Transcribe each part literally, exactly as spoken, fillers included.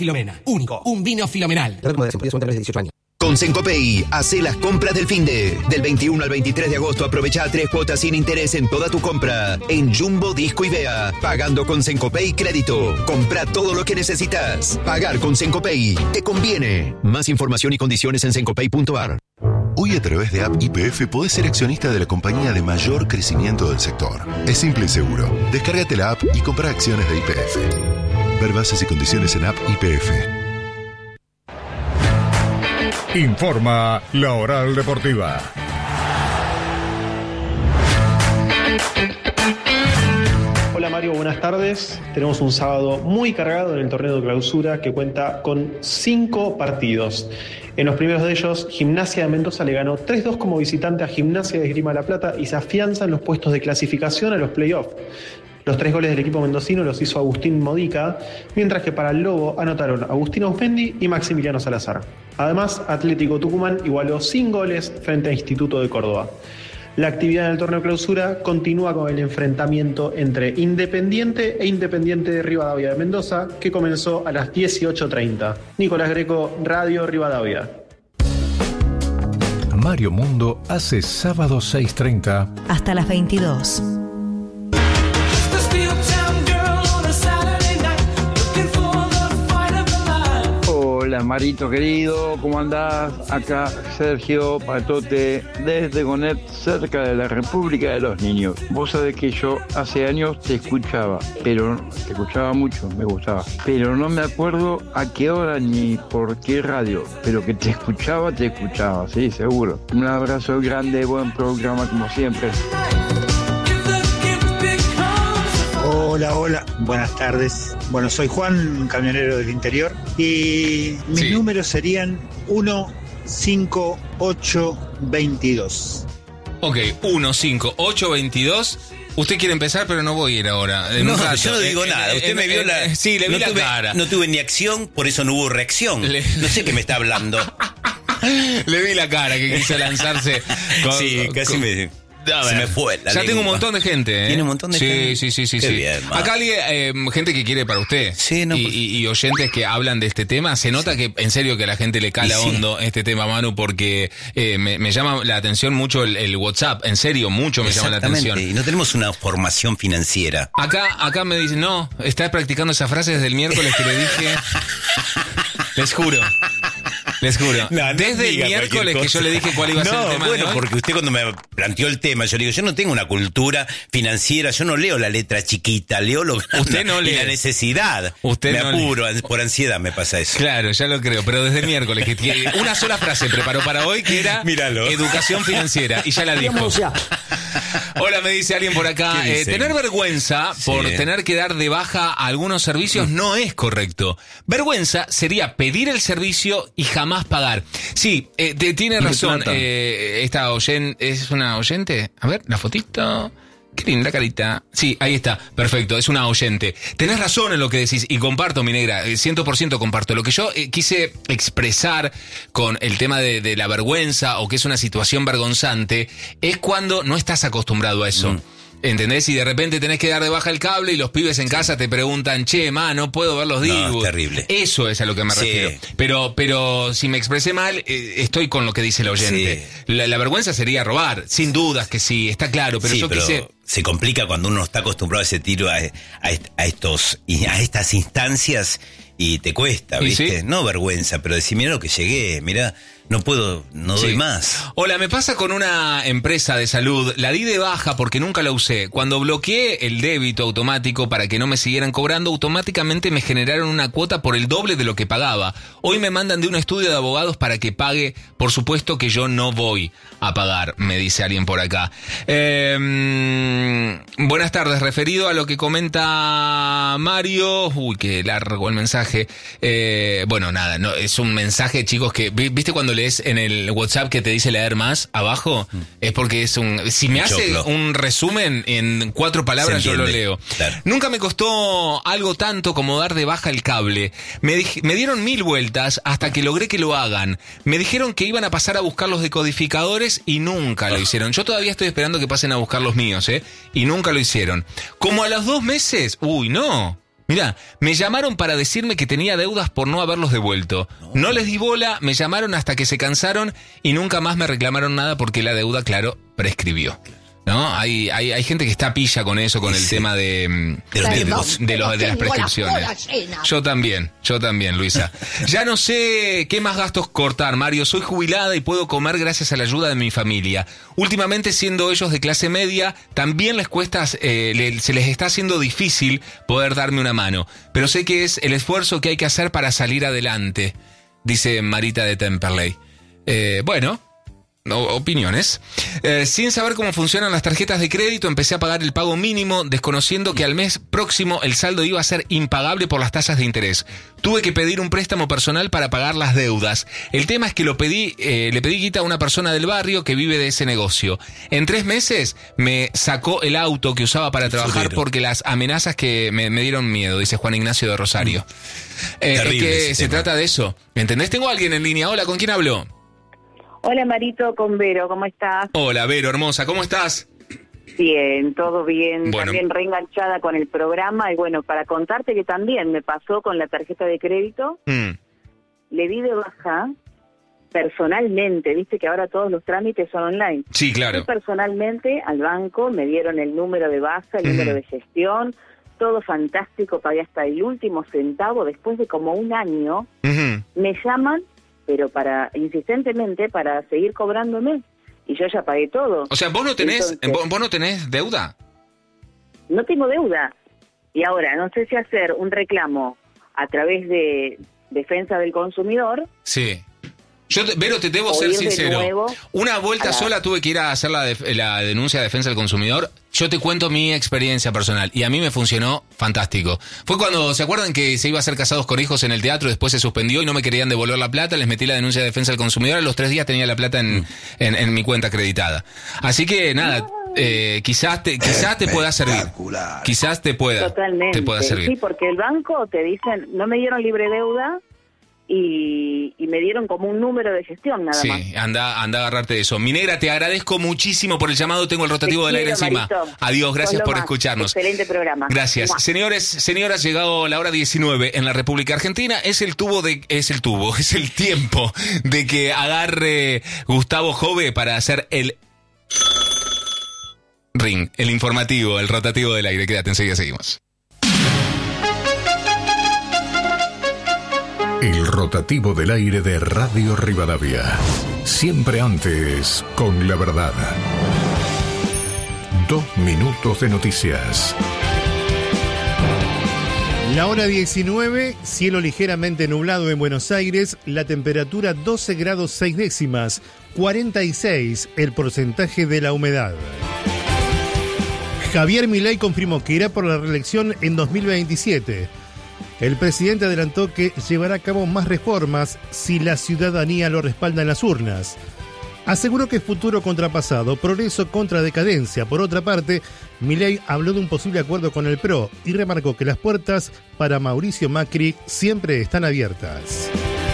Filomena. Único. Un vino Filomenal. dieciocho años. Con Sencopay, hacé las compras del finde. Del veintiuno al veintitrés de agosto aprovecha tres cuotas sin interés en toda tu compra. En Jumbo, Disco y Vea. Pagando con Sencopay Crédito. Compra todo lo que necesitas. Pagar con Sencopay. Te conviene. Más información y condiciones en sencopay punto a r. Hoy a través de App Y P F podés ser accionista de la compañía de mayor crecimiento del sector. Es simple y seguro. Descárgate la app y compra acciones de Y P F. Ver bases y condiciones en App Y P F. Informa La Oral Deportiva. Hola Mario, buenas tardes. Tenemos un sábado muy cargado en el torneo de clausura que cuenta con cinco partidos. En los primeros de ellos, Gimnasia de Mendoza le ganó tres dos como visitante a Gimnasia de Esgrima La Plata y se afianza en los puestos de clasificación a los playoffs. Los tres goles del equipo mendocino los hizo Agustín Modica, mientras que para el Lobo anotaron Agustín Ausmendi y Maximiliano Salazar. Además, Atlético Tucumán igualó sin goles frente a Instituto de Córdoba. La actividad en el torneo clausura continúa con el enfrentamiento entre Independiente e Independiente de Rivadavia de Mendoza, que comenzó a las dieciocho treinta. Nicolás Greco, Radio Rivadavia. Mario Mundo hace sábado seis treinta hasta las veintidós. Hola Marito querido, ¿cómo andás? Acá Sergio Patote desde Gonet, cerca de la República de los Niños. Vos sabés que yo hace años te escuchaba, pero te escuchaba mucho, me gustaba. Pero no me acuerdo a qué hora ni por qué radio, pero que te escuchaba, te escuchaba, sí, seguro. Un abrazo grande, buen programa como siempre. Hola, hola, buenas tardes. Bueno, soy Juan, camionero del interior, y mis sí. números serían uno cinco ocho veintidós. Ok, uno cinco ocho veintidós. Usted quiere empezar, pero no voy a ir ahora. En no, yo no digo eh, nada. Usted eh, me vio eh, la... Sí, le vi no la tuve, cara. No tuve ni acción, por eso no hubo reacción. Le... No sé qué me está hablando. Le vi la cara que quiso lanzarse. Con, sí, casi con... me... Se me fue la Ya lengua. tengo un montón de gente, ¿eh? ¿Tiene un montón de sí, gente? Sí, sí, sí, Qué sí. Bien, acá alguien, eh, gente que quiere para usted. Sí, no, y, pues... y, y oyentes que hablan de este tema. Se nota sí. que en serio que a la gente le cala sí. hondo este tema, Manu, porque eh, me, me llama la atención mucho el, el WhatsApp. En serio, mucho me llama la atención. Y no tenemos una formación financiera. Acá, acá me dicen, no, estás practicando esa frase desde el miércoles que le dije. Les juro. Les juro. No, no Desde el miércoles que yo le dije cuál iba a ser no, el tema. Bueno, de hoy. porque usted cuando me planteó el tema, yo le digo, yo no tengo una cultura financiera, yo no leo la letra chiquita, leo lo usted no lee. Y la necesidad. Usted me no apuro, lee. Por ansiedad me pasa eso. Claro, ya lo creo, pero desde el miércoles que tiene una sola frase preparó para hoy que era Míralo. Educación financiera y ya la dijo. Hola, me dice alguien por acá. Eh, tener vergüenza sí. por tener que dar de baja a algunos servicios mm. no es correcto. Vergüenza sería pedir el servicio y jamás pagar. Sí, eh, te, tiene razón. Eh, esta oyente, ¿es una oyente? A ver, la fotito. Qué linda carita. Sí, ahí está. Perfecto, es una oyente. Tenés razón en lo que decís y comparto, mi negra. cien por ciento comparto. Lo que yo eh, quise expresar con el tema de, de la vergüenza o que es una situación vergonzante es cuando no estás acostumbrado a eso. Mm. ¿Entendés? Y de repente tenés que dar de baja el cable y los pibes en casa te preguntan, che, ma, no puedo ver los dibuj. No, es terrible. Eso es a lo que me sí. refiero. Pero, pero si me expresé mal, eh, estoy con lo que dice el oyente. Sí. La, la vergüenza sería robar, sin dudas que sí, está claro, pero sí, yo pero quise... se complica cuando uno está acostumbrado a ese tiro, a, a, a estos, a estas instancias y te cuesta, ¿viste? ¿Sí? No vergüenza, pero decir, mira lo que llegué, mira... No puedo, no doy sí. más. Hola, me pasa con una empresa de salud. La di de baja porque nunca la usé. Cuando bloqueé el débito automático para que no me siguieran cobrando, automáticamente me generaron una cuota por el doble de lo que pagaba. Hoy me mandan de un estudio de abogados para que pague. Por supuesto que yo no voy a pagar, me dice alguien por acá. Eh, buenas tardes. Referido a lo que comenta Mario. Uy, qué largo el mensaje. Eh, bueno, nada, no, es un mensaje, chicos, que, ¿viste cuando le en el WhatsApp que te dice leer más abajo? Mm. Es porque es un... Si me hace Choclo. un resumen en cuatro palabras, yo lo leo. Claro. Nunca me costó algo tanto como dar de baja el cable. Me, dij- me dieron mil vueltas hasta que logré que lo hagan. Me dijeron que iban a pasar a buscar los decodificadores y nunca lo hicieron. Yo todavía estoy esperando que pasen a buscar los míos, ¿eh? Y nunca lo hicieron. Como a los dos meses... Uy, no... Mirá, me llamaron para decirme que tenía deudas por no haberlos devuelto. No. no les di bola, me llamaron hasta que se cansaron y nunca más me reclamaron nada porque la deuda, claro, prescribió. ¿No? Hay, hay, hay gente que está pilla con eso, con el sí. tema de, de, de, de, los, de, los, de las prescripciones. Yo también, yo también, Luisa. Ya no sé qué más gastos cortar, Mario. Soy jubilada y puedo comer gracias a la ayuda de mi familia. Últimamente, siendo ellos de clase media, también les cuesta, eh, le, se les está haciendo difícil poder darme una mano. Pero sé que es el esfuerzo que hay que hacer para salir adelante, dice Marita de Temperley. Eh, bueno... opiniones. Eh, sin saber cómo funcionan las tarjetas de crédito, empecé a pagar el pago mínimo, desconociendo que al mes próximo el saldo iba a ser impagable por las tasas de interés. Tuve que pedir un préstamo personal para pagar las deudas. El tema es que lo pedí, eh, le pedí guita a una persona del barrio que vive de ese negocio. En tres meses me sacó el auto que usaba para trabajar porque las amenazas que me, me dieron miedo, dice Juan Ignacio de Rosario. Eh, es que se trata de eso. ¿Entendés? Tengo a alguien en línea. Hola, ¿con quién hablo? Hola Marito, con Vero, ¿cómo estás? Hola Vero, hermosa, ¿cómo estás? Bien, todo bien, bueno. También reenganchada con el programa y bueno, para contarte que también me pasó con la tarjeta de crédito, mm. le di de baja personalmente, viste que ahora todos los trámites son online. Sí, claro. Fui personalmente al banco, me dieron el número de baja, el mm. número de gestión, todo fantástico, pagué hasta el último centavo, después de como un año, mm-hmm. me llaman, pero para insistentemente para seguir cobrándome y yo ya pagué todo. O sea, vos no tenés Entonces, vos no tenés deuda. No tengo deuda. Y ahora no sé si hacer un reclamo a través de Defensa del Consumidor. Sí. Yo, te, Vero, te debo ser sincero. De Una vuelta la... sola tuve que ir a hacer la, de, la denuncia de Defensa del Consumidor. Yo te cuento mi experiencia personal y a mí me funcionó fantástico. Fue cuando, ¿se acuerdan que se iba a hacer Casados con Hijos en el teatro? Después se suspendió y no me querían devolver la plata. Les metí la denuncia de Defensa del Consumidor. A los tres días tenía la plata en, mm. en, en mi cuenta acreditada. Así que nada, eh, quizás te, quizás te pueda servir. Quizás te pueda, Totalmente. te pueda servir. Sí, porque el banco te dicen, no me dieron libre deuda. Y, y me dieron como un número de gestión nada sí, más. Sí, anda, anda a agarrarte de eso. Mi negra, te agradezco muchísimo por el llamado. Tengo el rotativo del aire encima. Marito. Adiós, gracias por más. escucharnos. Excelente programa. Gracias. Mua. Señores, señoras, llegado la hora diecinueve en la República Argentina. Es el tubo de, es el tubo, es el tiempo de que agarre Gustavo Jove para hacer el ring, el informativo, el rotativo del aire. Quédate, enseguida seguimos. El rotativo del aire de Radio Rivadavia. Siempre antes con la verdad. Dos minutos de noticias. La hora diecinueve, cielo ligeramente nublado en Buenos Aires, la temperatura doce grados seis décimas, cuarenta y seis el porcentaje de la humedad. Javier Milei confirmó que irá por la reelección en dos mil veintisiete. El presidente adelantó que llevará a cabo más reformas si la ciudadanía lo respalda en las urnas. Aseguró que futuro contra pasado, progreso contra decadencia. Por otra parte, Milei habló de un posible acuerdo con el P R O y remarcó que las puertas para Mauricio Macri siempre están abiertas.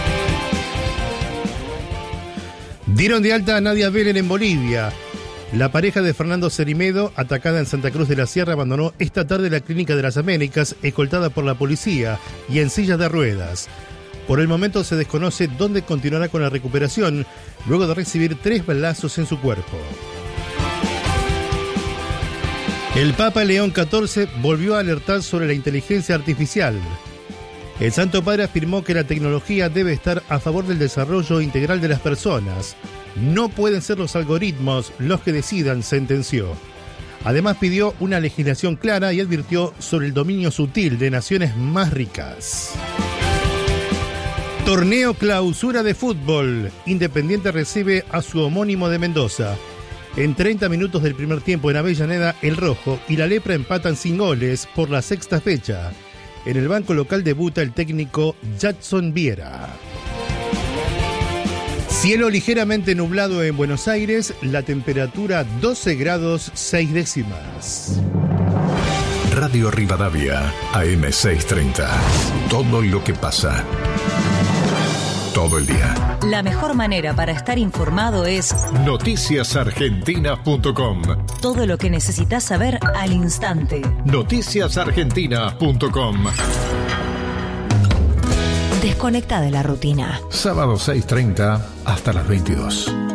Dieron de alta a Nadia Belén en Bolivia. La pareja de Fernando Cerimedo, atacada en Santa Cruz de la Sierra, abandonó esta tarde la Clínica de las Américas, escoltada por la policía y en sillas de ruedas. Por el momento se desconoce dónde continuará con la recuperación, luego de recibir tres balazos en su cuerpo. El Papa León catorce volvió a alertar sobre la inteligencia artificial. El Santo Padre afirmó que la tecnología debe estar a favor del desarrollo integral de las personas. No pueden ser los algoritmos los que decidan, sentenció. Además pidió una legislación clara y advirtió sobre el dominio sutil de naciones más ricas. Torneo Clausura de fútbol. Independiente recibe a su homónimo de Mendoza. En treinta minutos del primer tiempo en Avellaneda, el Rojo y la Lepra empatan sin goles por la sexta fecha. En el banco local debuta el técnico Jadson Viera. Cielo ligeramente nublado en Buenos Aires, la temperatura doce grados seis décimas. Radio Rivadavia, A M seiscientos treinta. Todo lo que pasa. todo el día. La mejor manera para estar informado es noticias argentinas punto com. Todo lo que necesitas saber al instante. noticias argentinas punto com. Desconecta de la rutina. Sábado seis treinta hasta las veintidós.